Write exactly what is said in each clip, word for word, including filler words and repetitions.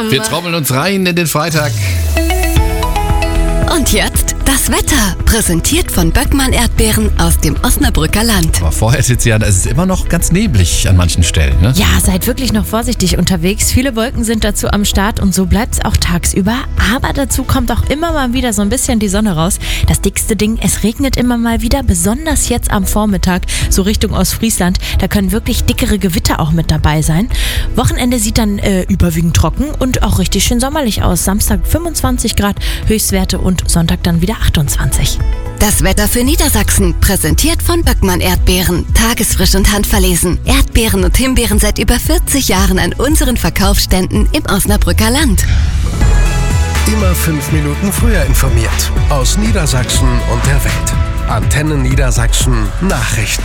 Wir trommeln uns rein in den Freitag. Und jetzt das Wetter, präsentiert von Böckmann Erdbeeren aus dem Osnabrücker Land. Aber vorher, Tiziana, es ist immer noch ganz neblig an manchen Stellen, ne? Ja, seid wirklich noch vorsichtig unterwegs. Viele Wolken sind dazu am Start und so bleibt es auch tagsüber. Aber dazu kommt auch immer mal wieder so ein bisschen die Sonne raus. Das dickste Ding, es regnet immer mal wieder, besonders jetzt am Vormittag, so Richtung Ostfriesland. Da können wirklich dickere Gewitter auch mit dabei sein. Wochenende sieht dann äh, überwiegend trocken und auch richtig schön sommerlich aus. Samstag fünfundzwanzig Grad Höchstwerte und Sonntag dann wieder achtundzwanzig. Das Wetter für Niedersachsen, präsentiert von Böckmann Erdbeeren. Tagesfrisch und handverlesen. Erdbeeren und Himbeeren seit über vierzig Jahren an unseren Verkaufsständen im Osnabrücker Land. Immer fünf Minuten früher informiert. Aus Niedersachsen und der Welt. Antenne Niedersachsen Nachrichten.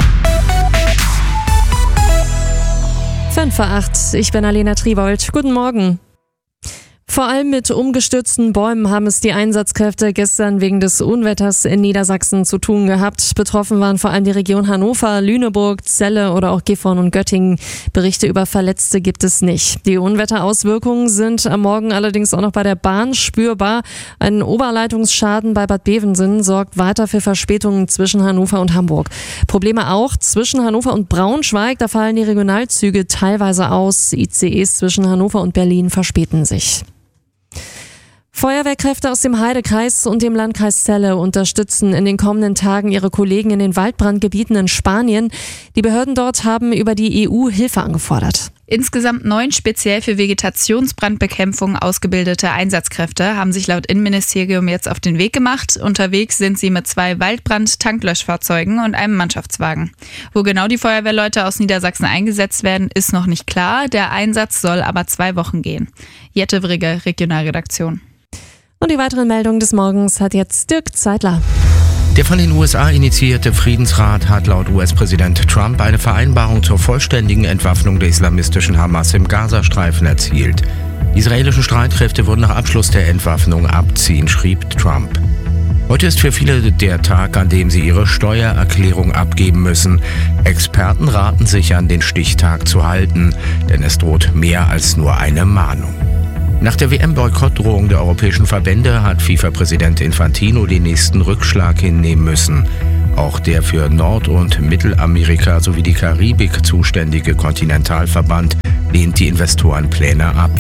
fünf vor acht, ich bin Alena Triebold. Guten Morgen. Vor allem mit umgestürzten Bäumen haben es die Einsatzkräfte gestern wegen des Unwetters in Niedersachsen zu tun gehabt. Betroffen waren vor allem die Region Hannover, Lüneburg, Celle oder auch Gifhorn und Göttingen. Berichte über Verletzte gibt es nicht. Die Unwetterauswirkungen sind am Morgen allerdings auch noch bei der Bahn spürbar. Ein Oberleitungsschaden bei Bad Bevensen sorgt weiter für Verspätungen zwischen Hannover und Hamburg. Probleme auch zwischen Hannover und Braunschweig. Da fallen die Regionalzüge teilweise aus. I C Es zwischen Hannover und Berlin verspäten sich. Feuerwehrkräfte aus dem Heidekreis und dem Landkreis Celle unterstützen in den kommenden Tagen ihre Kollegen in den Waldbrandgebieten in Spanien. Die Behörden dort haben über die E U Hilfe angefordert. Insgesamt neun speziell für Vegetationsbrandbekämpfung ausgebildete Einsatzkräfte haben sich laut Innenministerium jetzt auf den Weg gemacht. Unterwegs sind sie mit zwei Waldbrand-Tanklöschfahrzeugen und einem Mannschaftswagen. Wo genau die Feuerwehrleute aus Niedersachsen eingesetzt werden, ist noch nicht klar. Der Einsatz soll aber zwei Wochen gehen. Jette Wrigge, Regionalredaktion. Und die weiteren Meldungen des Morgens hat jetzt Dirk Zeitler. Der von den U S A initiierte Friedensrat hat laut U S-Präsident Trump eine Vereinbarung zur vollständigen Entwaffnung der islamistischen Hamas im Gazastreifen erzielt. Die israelischen Streitkräfte würden nach Abschluss der Entwaffnung abziehen, schrieb Trump. Heute ist für viele der Tag, an dem sie ihre Steuererklärung abgeben müssen. Experten raten sich an, den Stichtag zu halten, denn es droht mehr als nur eine Mahnung. Nach der W M-Boykottdrohung der europäischen Verbände hat FIFA-Präsident Infantino den nächsten Rückschlag hinnehmen müssen. Auch der für Nord- und Mittelamerika sowie die Karibik zuständige Kontinentalverband lehnt die Investorenpläne ab.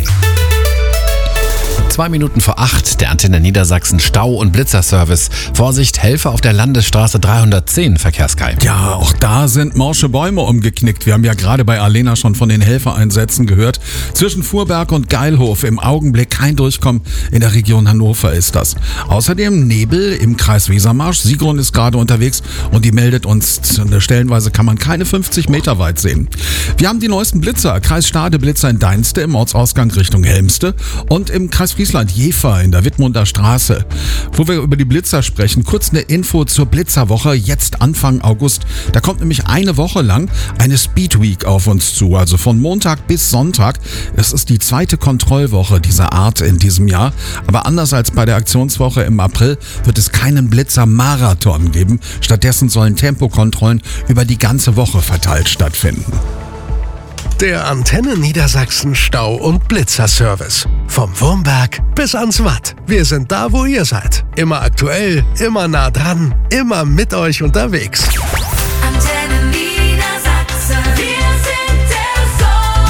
Zwei Minuten vor acht, der Antenne Niedersachsen Stau- und Blitzerservice. Vorsicht, Helfer auf der Landesstraße dreihundertzehn, Verkehrskai. Ja, auch da sind morsche Bäume umgeknickt. Wir haben ja gerade bei Alena schon von den Helfereinsätzen gehört. Zwischen Fuhrberg und Geilhof im Augenblick kein Durchkommen. In der Region Hannover ist das. Außerdem Nebel im Kreis Wesermarsch. Sigrun ist gerade unterwegs und die meldet uns, stellenweise kann man keine fünfzig Meter weit sehen. Wir haben die neuesten Blitzer. Kreis Stade Blitzer in Deinste im Ortsausgang Richtung Helmste und im Kreis Friesland Jever in der Wittmunder Straße. Wo wir über die Blitzer sprechen, kurz eine Info zur Blitzerwoche, jetzt Anfang August. Da kommt nämlich eine Woche lang eine Speed Week auf uns zu, also von Montag bis Sonntag. Es ist die zweite Kontrollwoche dieser Art in diesem Jahr. Aber anders als bei der Aktionswoche im April wird es keinen Blitzer-Marathon geben. Stattdessen sollen Tempokontrollen über die ganze Woche verteilt stattfinden. Der Antenne Niedersachsen Stau- und Blitzerservice. Vom Wurmberg bis ans Watt. Wir sind da, wo ihr seid. Immer aktuell, immer nah dran, immer mit euch unterwegs. Antenne Niedersachsen. Wir sind der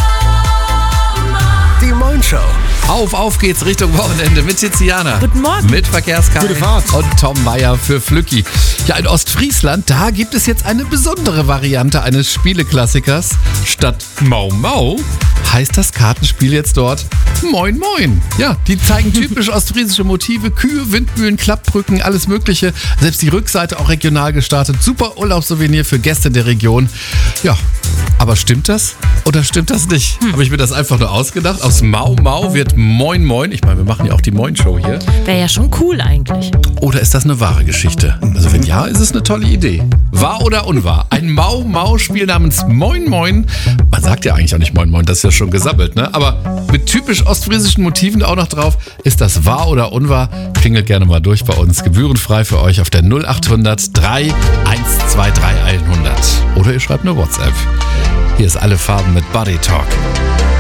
Sommer. Die Moin Show. Auf, auf geht's Richtung Wochenende mit Tiziana. Guten Morgen. Mit Verkehrskarte. Gute Fahrt. Und Tom Meyer für Flücki. Ja, in Ostfriesland, da gibt es jetzt eine besondere Variante eines Spieleklassikers. Statt Mau Mau heißt das Kartenspiel jetzt dort Moin Moin. Ja, die zeigen typisch ostfriesische Motive. Kühe, Windmühlen, Klappbrücken, alles mögliche. Selbst die Rückseite auch regional gestartet. Super Urlaubssouvenir für Gäste der Region. Ja, aber stimmt das oder stimmt das nicht? Hm. Habe ich mir das einfach nur ausgedacht? Aus Mau Mau wird Moin Moin. Ich meine, wir machen ja auch die Moin-Show hier. Wäre ja schon cool eigentlich. Oder ist das eine wahre Geschichte? Also wenn ja, ist es eine tolle Idee. Wahr oder unwahr? Ein Mau-Mau-Spiel namens Moin Moin. Man sagt ja eigentlich auch nicht Moin Moin, das ist ja schon gesammelt, ne? Aber mit typisch ostfriesischen Motiven auch noch drauf. Ist das wahr oder unwahr? Klingelt gerne mal durch bei uns. Gebührenfrei für euch auf der null acht hundert drei eins zwei drei hundert. Oder ihr schreibt eine WhatsApp. Hier ist Alle Farben mit Body Talk.